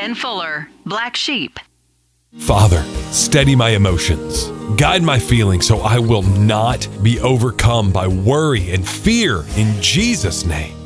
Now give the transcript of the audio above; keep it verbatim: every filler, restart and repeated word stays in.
Ben Fuller, Black Sheep. Father, steady my emotions. Guide my feelings so I will not be overcome by worry and fear in Jesus' name.